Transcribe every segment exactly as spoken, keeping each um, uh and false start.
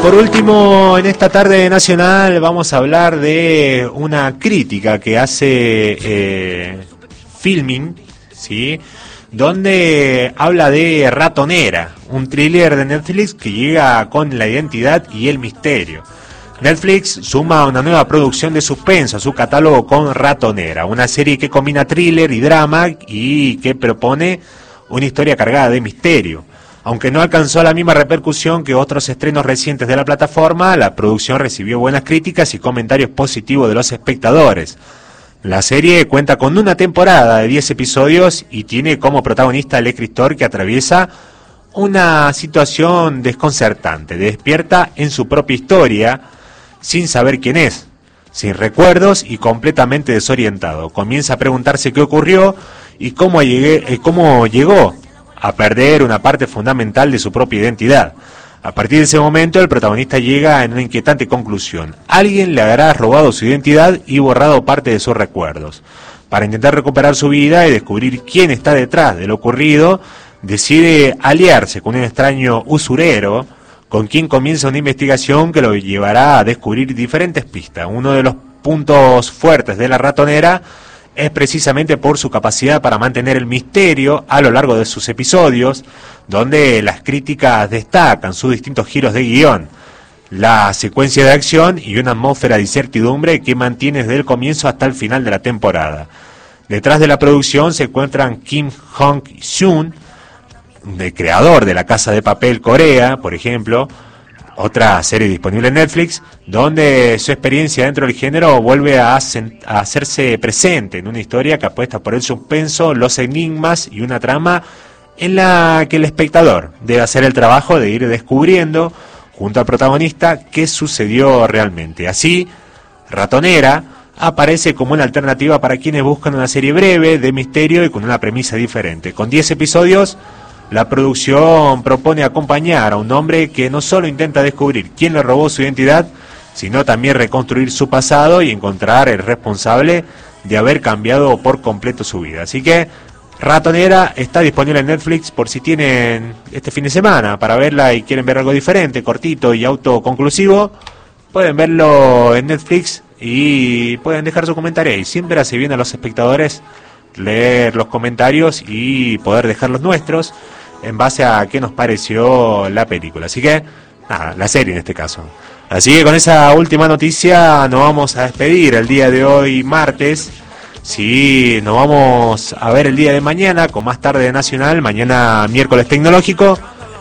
Por último, en esta tarde nacional vamos a hablar de una crítica que hace eh, Filmin, ¿sí? Donde habla de Ratonera, un thriller de Netflix que llega con la identidad y el misterio. Netflix suma una nueva producción de suspenso a su catálogo con Ratonera, una serie que combina thriller y drama y que propone una historia cargada de misterio. Aunque no alcanzó la misma repercusión que otros estrenos recientes de la plataforma, la producción recibió buenas críticas y comentarios positivos de los espectadores. La serie cuenta con una temporada de diez episodios y tiene como protagonista al escritor que atraviesa una situación desconcertante. Despierta en su propia historia sin saber quién es, sin recuerdos y completamente desorientado. Comienza a preguntarse qué ocurrió y cómo, llegué, cómo llegó a perder una parte fundamental de su propia identidad. A partir de ese momento, el protagonista llega en una inquietante conclusión. Alguien le habrá robado su identidad y borrado parte de sus recuerdos. Para intentar recuperar su vida y descubrir quién está detrás de lo ocurrido, decide aliarse con un extraño usurero, con quien comienza una investigación que lo llevará a descubrir diferentes pistas. Uno de los puntos fuertes de la Ratonera es precisamente por su capacidad para mantener el misterio a lo largo de sus episodios, donde las críticas destacan sus distintos giros de guión, la secuencia de acción y una atmósfera de incertidumbre que mantiene desde el comienzo hasta el final de la temporada. Detrás de la producción se encuentran Kim Hong-soon, el creador de La Casa de Papel Corea, por ejemplo, otra serie disponible en Netflix, donde su experiencia dentro del género vuelve a, a hacerse presente en una historia que apuesta por el suspenso, los enigmas y una trama en la que el espectador debe hacer el trabajo de ir descubriendo, junto al protagonista, qué sucedió realmente. Así, Ratonera aparece como una alternativa para quienes buscan una serie breve, de misterio y con una premisa diferente. Con diez episodios, la producción propone acompañar a un hombre que no solo intenta descubrir quién le robó su identidad, sino también reconstruir su pasado y encontrar el responsable de haber cambiado por completo su vida. Así que Ratonera está disponible en Netflix por si tienen este fin de semana para verla y quieren ver algo diferente, cortito y autoconclusivo. Pueden verlo en Netflix y pueden dejar su comentario ahí. Siempre hace bien a los espectadores leer los comentarios y poder dejar los nuestros en base a qué nos pareció la película. Así que, nada, la serie en este caso. Así que con esa última noticia nos vamos a despedir el día de hoy, martes. Sí, nos vamos a ver el día de mañana con más tarde de Nacional, mañana miércoles tecnológico.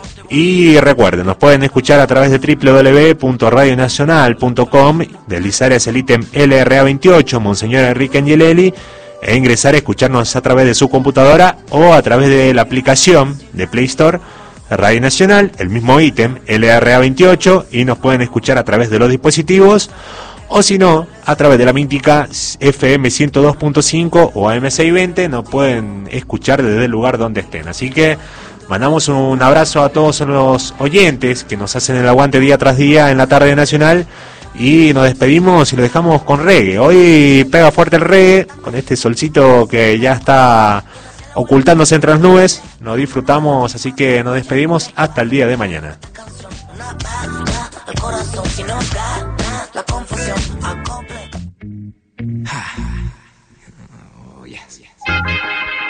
Y recuerden, nos pueden escuchar a través de doble u doble u doble u punto radio nacional punto com, deslizar es el ítem L R A veintiocho, Monseñor Enrique Angelelli, e ingresar a escucharnos a través de su computadora o a través de la aplicación de Play Store de Radio Nacional, el mismo ítem L R A veintiocho, y nos pueden escuchar a través de los dispositivos, o si no, a través de la mítica F M ciento dos punto cinco o A M seiscientos veinte, nos pueden escuchar desde el lugar donde estén. Así que mandamos un abrazo a todos los oyentes que nos hacen el aguante día tras día en la tarde nacional. Y nos despedimos y lo dejamos con reggae. Hoy pega fuerte el reggae, con este solcito que ya está ocultándose entre las nubes. Nos disfrutamos, así que nos despedimos hasta el día de mañana. La confusión